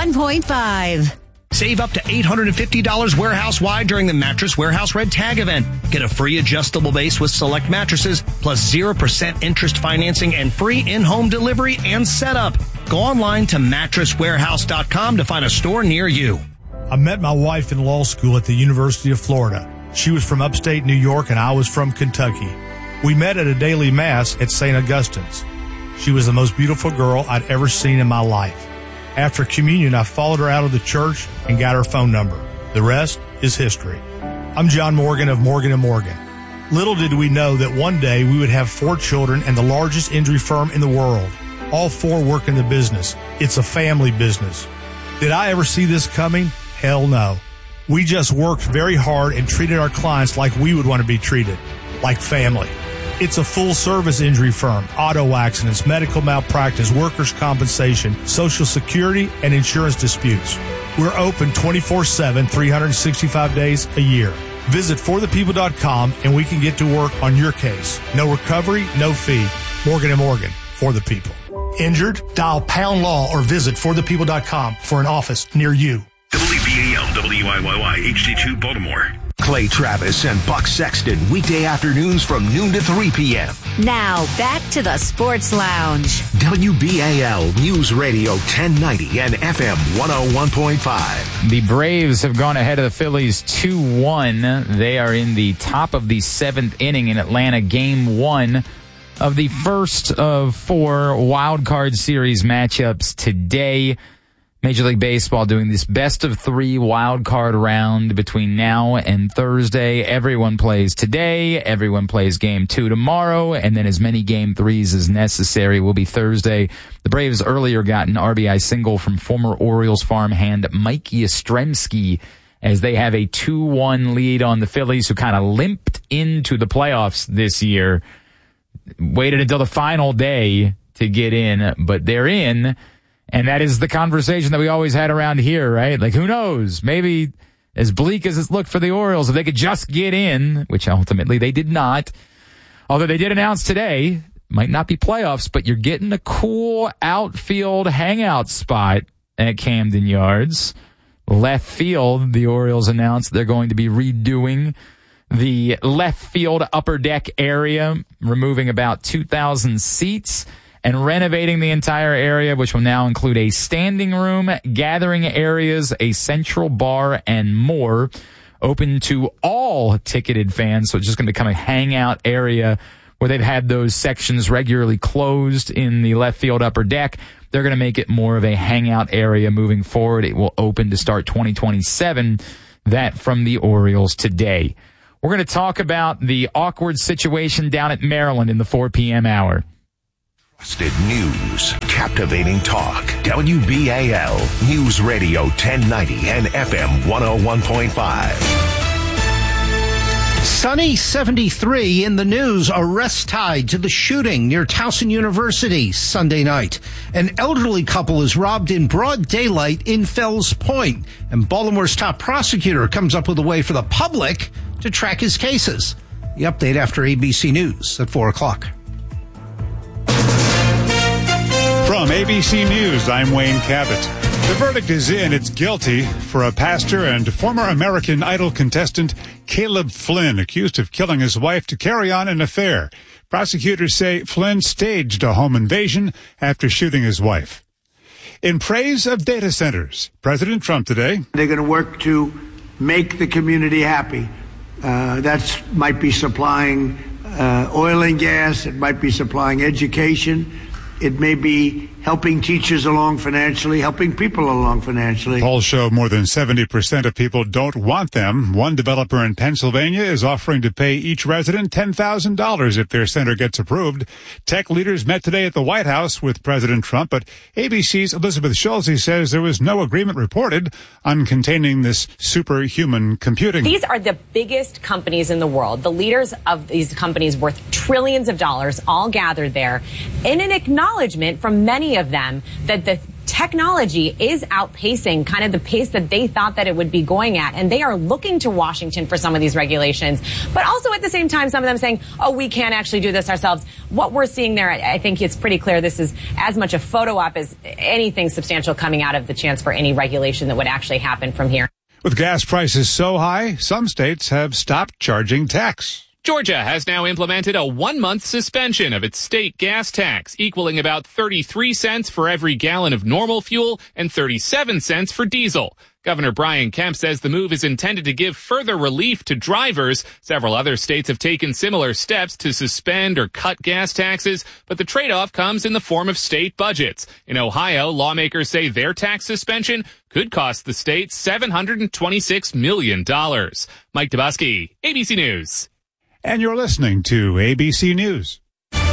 101.5. Save up to $850 warehouse-wide during the Mattress Warehouse Red Tag event. Get a free adjustable base with select mattresses, plus 0% interest financing and free in-home delivery and setup. Go online to mattresswarehouse.com to find a store near you. I met my wife in law school at the University of Florida. She was from upstate New York and I was from Kentucky. We met at a daily mass at St. Augustine's. She was the most beautiful girl I'd ever seen in my life. After communion, I followed her out of the church and got her phone number. The rest is history. I'm John Morgan of Morgan & Morgan. Little did we know that one day we would have 4 children and the largest injury firm in the world. All 4 work in the business. It's a family business. Did I ever see this coming? Hell no. We just worked very hard and treated our clients like we would want to be treated, like family. It's a full-service injury firm, auto accidents, medical malpractice, workers' compensation, Social Security, and insurance disputes. We're open 24/7, 365 days a year. Visit forthepeople.com and we can get to work on your case. No recovery, no fee. Morgan & Morgan, for the people. Injured? Dial pound law or visit forthepeople.com for an office near you. WBAL WIYY HD2 Baltimore. Clay Travis and Buck Sexton, weekday afternoons from noon to 3 p.m. Now, back to the Sports Lounge. WBAL News Radio 1090 and FM 101.5. The Braves have gone ahead of the Phillies 2-1. They are in the top of the 7th inning in Atlanta, Game 1 of the first of 4 wild card series matchups today. Major League Baseball doing this best of 3 wild card round between now and Thursday. Everyone plays today. Everyone plays Game 2 tomorrow. And then as many Game 3s as necessary will be Thursday. The Braves earlier got an RBI single from former Orioles farmhand Mike Yastrzemski as they have a 2-1 lead on the Phillies, who kind of limped into the playoffs this year. Waited until the final day to get in, but they're in. And that is the conversation that we always had around here, right? Like, who knows? Maybe as bleak as it's looked for the Orioles, if they could just get in, which ultimately they did not. Although they did announce today, might not be playoffs, but you're getting a cool outfield hangout spot at Camden Yards. Left field, the Orioles announced they're going to be redoing the left field upper deck area, removing about 2,000 seats and renovating the entire area, which will now include a standing room, gathering areas, a central bar, and more. Open to all ticketed fans, so it's just going to become a hangout area where they've had those sections regularly closed in the left field upper deck. They're going to make it more of a hangout area moving forward. It will open to start 2027. That from the Orioles today. We're going to talk about the awkward situation down at Maryland in the 4 p.m. hour. Trusted news, captivating talk. WBAL News Radio 1090 and FM 101.5. Sunny 73 in the news. Arrest tied to the shooting near Towson University Sunday night. An elderly couple is robbed in broad daylight in Fells Point. And Baltimore's top prosecutor comes up with a way for the public to track his cases. The update after ABC News at 4 o'clock. From ABC News, I'm Wayne Cabot. The verdict is in. It's guilty for a pastor and former American Idol contestant Caleb Flynn, accused of killing his wife to carry on an affair. Prosecutors say Flynn staged a home invasion after shooting his wife. In praise of data centers, President Trump today. They're going to work to make the community happy. That might be supplying oil and gas. It might be supplying education. It may be helping teachers along financially, helping people along financially. Polls show more than 70% of people don't want them. One developer in Pennsylvania is offering to pay each resident $10,000 if their center gets approved. Tech leaders met today at the White House with President Trump, but ABC's Elizabeth Schulze says there was no agreement reported on containing this superhuman computing. These are the biggest companies in the world. The leaders of these companies worth trillions of dollars all gathered there in an acknowledgement from many of them that the technology is outpacing kind of the pace that they thought that it would be going at. And they are looking to Washington for some of these regulations. But also at the same time, some of them saying, oh, we can't actually do this ourselves. What we're seeing there, I think it's pretty clear this is as much a photo op as anything substantial coming out of the chance for any regulation that would actually happen from here. With gas prices so high, some states have stopped charging tax. Georgia has now implemented a 1-month suspension of its state gas tax, equaling about 33 cents for every gallon of normal fuel and 37 cents for diesel. Governor Brian Kemp says the move is intended to give further relief to drivers. Several other states have taken similar steps to suspend or cut gas taxes, but the trade-off comes in the form of state budgets. In Ohio, lawmakers say their tax suspension could cost the state $726 million. Mike Dubosky, ABC News. And you're listening to ABC News.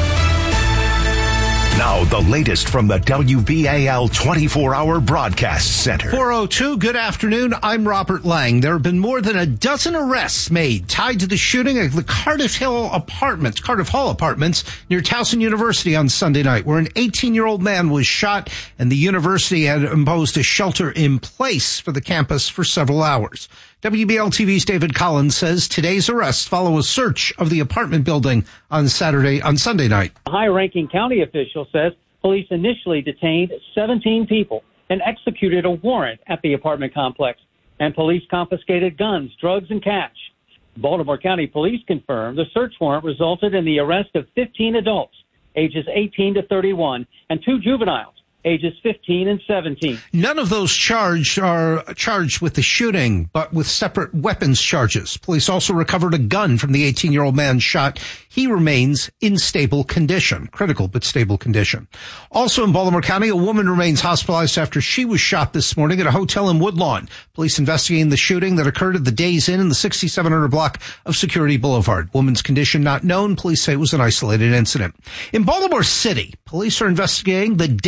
Now, the latest from the WBAL 24-hour broadcast center. 4:02, good afternoon. I'm Robert Lang. There have been more than a dozen arrests made tied to the shooting at the Cardiff Hall Apartments near Towson University on Sunday night, where an 18-year-old man was shot and the university had imposed a shelter in place for the campus for several hours. WBAL TV's David Collins says today's arrests follow a search of the apartment building on Sunday night. A high-ranking county official says police initially detained 17 people and executed a warrant at the apartment complex, and police confiscated guns, drugs, and cash. Baltimore County Police confirmed the search warrant resulted in the arrest of 15 adults, ages 18 to 31, and 2 juveniles, ages 15 and 17. None of those charged are charged with the shooting, but with separate weapons charges. Police also recovered a gun from the 18-year-old man shot. He remains in stable condition, critical but stable condition. Also in Baltimore County, a woman remains hospitalized after she was shot this morning at a hotel in Woodlawn. Police investigating the shooting that occurred at the Days Inn in the 6700 block of Security Boulevard. Woman's condition not known. Police say it was an isolated incident. In Baltimore City, police are investigating the daylight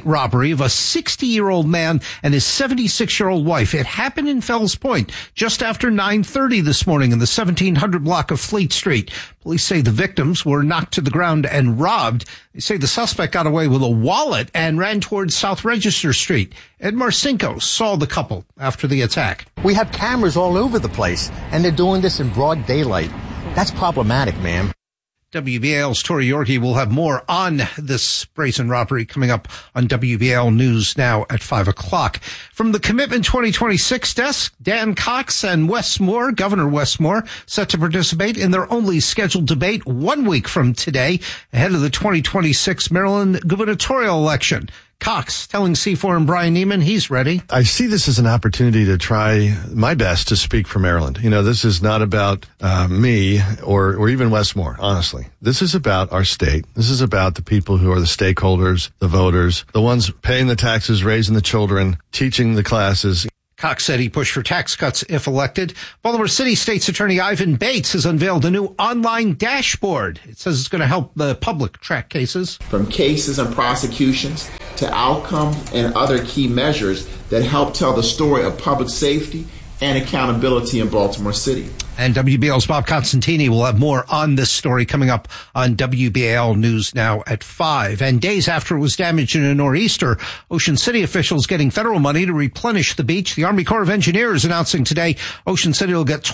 robbery of a 60-year-old man and his 76-year-old wife. It happened in Fells Point just after 9:30 this morning in the 1700 block of Fleet Street. Police say the victims were knocked to the ground and robbed. They say the suspect got away with a wallet and ran towards South Register Street. Ed Marcinko saw the couple after the attack. We have cameras all over the place, and they're doing this in broad daylight. That's problematic, ma'am. WBAL's Tori Yorkie will have more on this brazen robbery coming up on WBAL News now at 5 o'clock. From the Commitment 2026 desk, Dan Cox and Wes Moore, Governor Wes Moore, set to participate in their only scheduled debate 1 week from today ahead of the 2026 Maryland gubernatorial election. Cox telling C4 and Brian Neiman he's ready. I see this as an opportunity to try my best to speak for Maryland. You know, this is not about me or even Wes Moore, honestly. This is about our state. This is about the people who are the stakeholders, the voters, the ones paying the taxes, raising the children, teaching the classes. Cox said he pushed for tax cuts if elected. Baltimore City State's Attorney Ivan Bates has unveiled a new online dashboard. It says it's going to help the public track cases. From cases and prosecutions to outcomes and other key measures that help tell the story of public safety and accountability in Baltimore City. And WBAL's Bob Constantini will have more on this story coming up on WBAL News now at 5. And days after it was damaged in a nor'easter, Ocean City officials getting federal money to replenish the beach. The Army Corps of Engineers announcing today Ocean City will get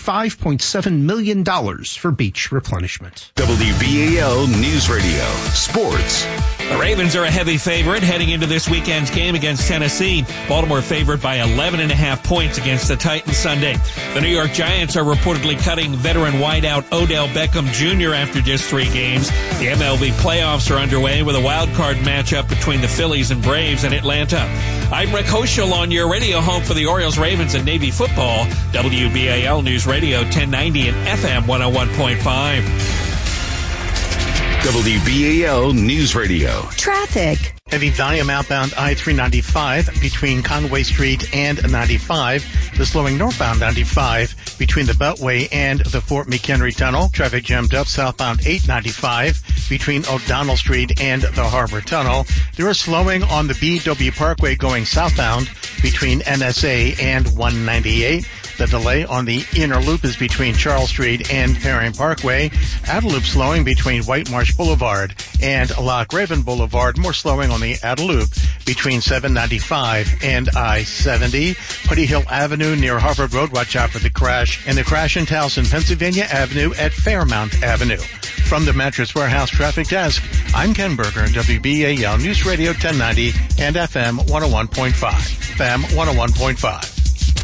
$25.7 million for beach replenishment. WBAL News Radio. Sports. The Ravens are a heavy favorite heading into this weekend's game against Tennessee. Baltimore favored by 11.5 points against the Titans Sunday. The New York Giants are reportedly cutting veteran wideout Odell Beckham Jr. after just 3 games. The MLB playoffs are underway with a wild card matchup between the Phillies and Braves in Atlanta. I'm Rick Hoschel on your radio home for the Orioles, Ravens, and Navy football. WBAL News Radio 1090 and FM 101.5. WBAL News Radio. Traffic. Heavy volume outbound I-395 between Conway Street and 95. The slowing northbound 95 between the Beltway and the Fort McHenry Tunnel. Traffic jammed up southbound 895 between O'Donnell Street and the Harbor Tunnel. There is slowing on the BW Parkway going southbound between NSA and 198. The delay on the inner loop is between Charles Street and Perrin Parkway. Outer loop slowing between White Marsh Boulevard and Loch Raven Boulevard. More slowing on the outer loop between 795 and I-70. Putty Hill Avenue near Harvard Road. Watch out for the crash. And the crash in Towson, Pennsylvania Avenue at Fairmount Avenue. From the Mattress Warehouse Traffic Desk, I'm Ken Berger, WBAL News Radio 1090 and FM 101.5. FM 101.5.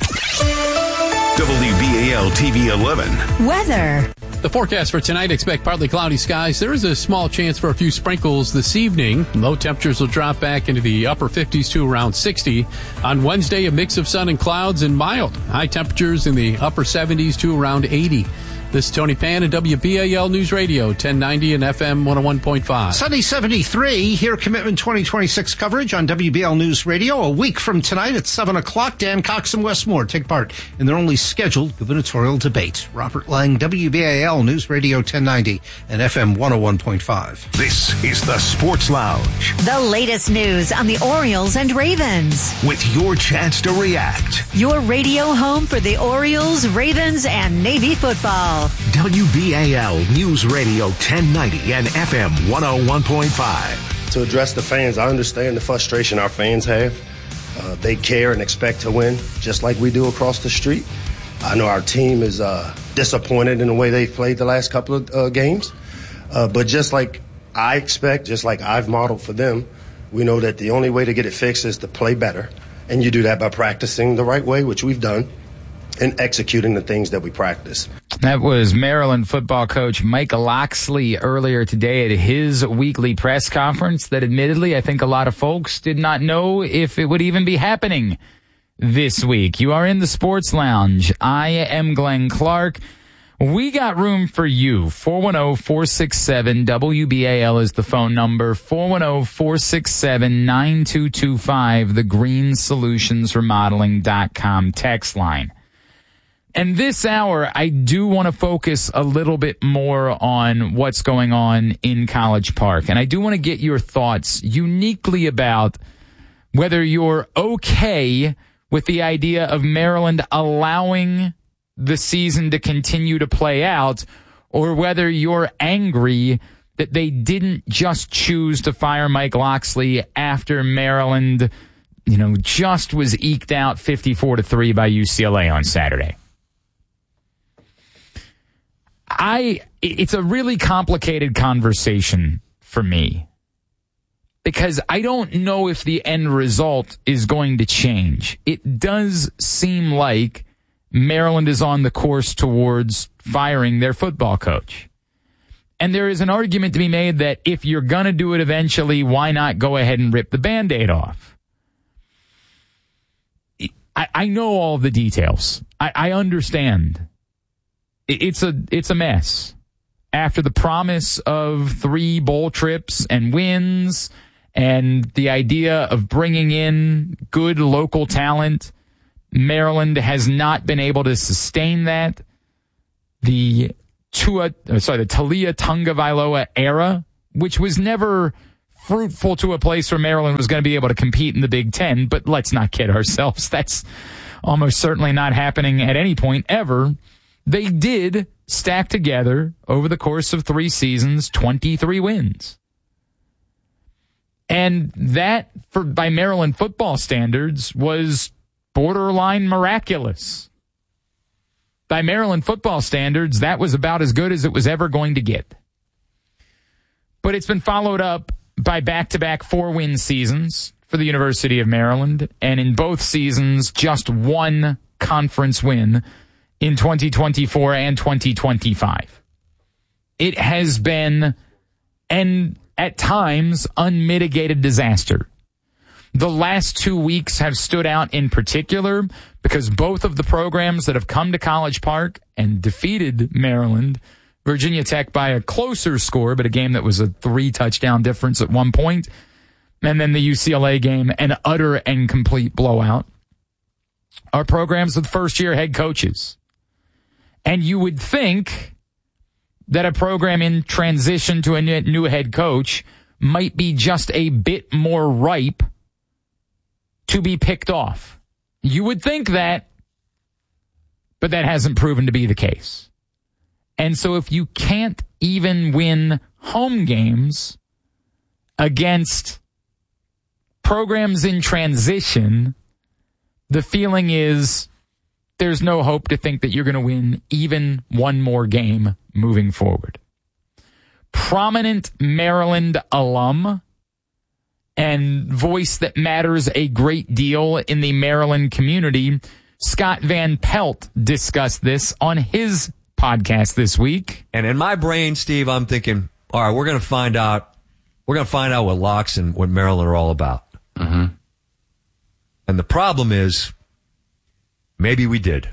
WBAL TV 11. Weather. The forecast for tonight, expect partly cloudy skies. There is a small chance for a few sprinkles this evening. Low temperatures will drop back into the upper 50s to around 60. On Wednesday, a mix of sun and clouds and mild. High temperatures in the upper 70s to around 80. This is Tony Pan at WBAL News Radio, 1090 and FM 101.5. Sunny 73, here Commitment 2026 coverage on WBAL News Radio. A week from tonight at 7 o'clock, Dan Cox and Wes Moore take part in their only scheduled gubernatorial debate. Robert Lang, WBAL News Radio 1090 and FM 101.5. This is the Sports Lounge. The latest news on the Orioles and Ravens. With your chance to react. Your radio home for the Orioles, Ravens, and Navy football. WBAL News Radio 1090 and FM 101.5. To address the fans, I understand the frustration our fans have. They care and expect to win, just like we do across the street. I know our team is disappointed in the way they've played the last couple of games. But just like I expect, just like I've modeled for them, we know that the only way to get it fixed is to play better. And you do that by practicing the right way, which we've done, and executing the things that we practice. That was Maryland football coach Mike Locksley earlier today at his weekly press conference that admittedly I think a lot of folks did not know if it would even be happening this week. You are in the Sports Lounge. I am Glenn Clark. We got room for you. 410-467-WBAL is the phone number. 410-467-9225, the greensolutionsremodeling.com text line. And this hour, I do want to focus a little bit more on what's going on in College Park. And I do want to get your thoughts uniquely about whether you're okay with the idea of Maryland allowing the season to continue to play out, or whether you're angry that they didn't just choose to fire Mike Locksley after Maryland, just was eked out 54-3 by UCLA on Saturday. It's a really complicated conversation for me because I don't know if the end result is going to change. It does seem like Maryland is on the course towards firing their football coach. And there is an argument to be made that if you're going to do it eventually, why not go ahead and rip the Band-Aid off? I know all the details. I understand. It's a mess. After the promise of 3 bowl trips and wins and the idea of bringing in good local talent, Maryland has not been able to sustain that. The Taulia Tagovailoa era, which was never fruitful to a place where Maryland was going to be able to compete in the Big Ten, but let's not kid ourselves. That's almost certainly not happening at any point ever. They did stack together over the course of 3 seasons, 23 wins. And that, by Maryland football standards, was borderline miraculous. By Maryland football standards, that was about as good as it was ever going to get. But it's been followed up by back-to-back 4-win seasons for the University of Maryland, and in both seasons, just 1 conference win in 2024 and 2025. It has been, and at times, unmitigated disaster. The last 2 weeks have stood out in particular because both of the programs that have come to College Park and defeated Maryland, Virginia Tech by a closer score, but a game that was a 3-touchdown difference at one point, and then the UCLA game, an utter and complete blowout, are programs with first-year head coaches. And you would think that a program in transition to a new head coach might be just a bit more ripe to be picked off. You would think that, but that hasn't proven to be the case. And so if you can't even win home games against programs in transition, the feeling is there's no hope to think that you're going to win even one more game moving forward. Prominent Maryland alum and voice that matters a great deal in the Maryland community, Scott Van Pelt discussed this on his podcast this week. And in my brain, Steve, I'm thinking, all right, we're going to find out what Locks and what Maryland are all about. Mm-hmm. And the problem is, maybe we did.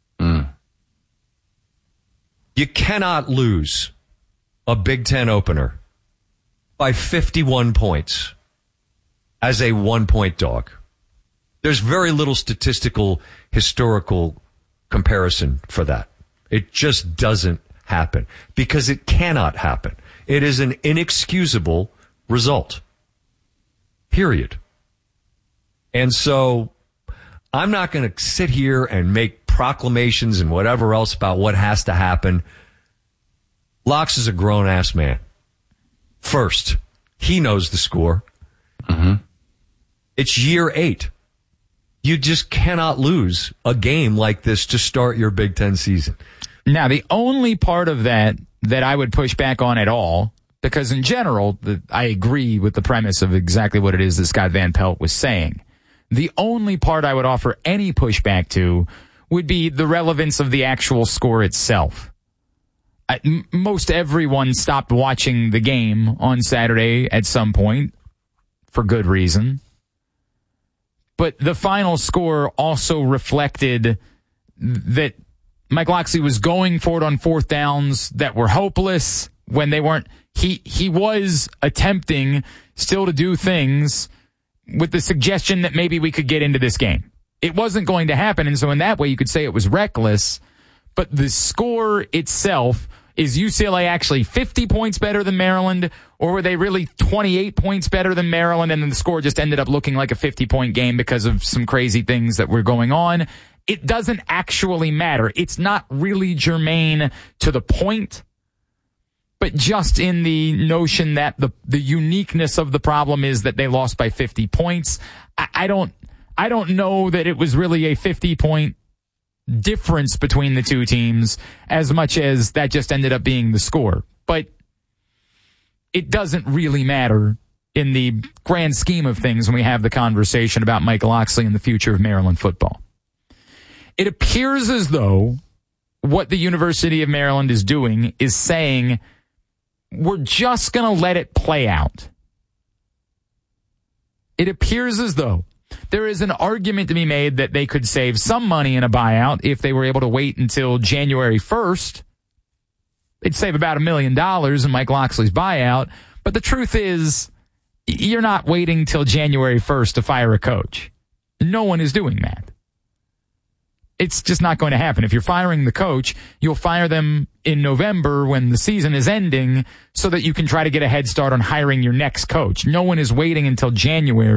You cannot lose a Big Ten opener by 51 points as a 1-point dog. There's very little statistical, historical comparison for that. It just doesn't happen because it cannot happen. It is an inexcusable result. Period. And so I'm not going to sit here and make proclamations and whatever else about what has to happen. Locks is a grown-ass man. First, he knows the score. Mm-hmm. It's year 8. You just cannot lose a game like this to start your Big Ten season. Now, the only part of that I would push back on at all, because in general, I agree with the premise of exactly what it is that Scott Van Pelt was saying. The only part I would offer any pushback to would be the relevance of the actual score itself. Most everyone stopped watching the game on Saturday at some point, for good reason. But the final score also reflected that Mike Locksley was going for it on 4th downs that were hopeless when they weren't. He was attempting still to do things with the suggestion that maybe we could get into this game. It wasn't going to happen, and so in that way you could say it was reckless, but the score itself, is UCLA actually 50 points better than Maryland, or were they really 28 points better than Maryland, and then the score just ended up looking like a 50-point game because of some crazy things that were going on? It doesn't actually matter. It's not really germane to the point, but just in the notion that the uniqueness of the problem is that they lost by 50 points. I don't know that it was really a 50-point difference between the two teams as much as that just ended up being the score. But it doesn't really matter in the grand scheme of things when we have the conversation about Michael Locksley and the future of Maryland football. It appears as though what the University of Maryland is doing is saying, we're just going to let it play out. It appears as though there is an argument to be made that they could save some money in a buyout if they were able to wait until January 1st. They'd save about $1 million in Mike Locksley's buyout. But the truth is, you're not waiting till January 1st to fire a coach. No one is doing that. It's just not going to happen. If you're firing the coach, you'll fire them in November when the season is ending so that you can try to get a head start on hiring your next coach. No one is waiting until January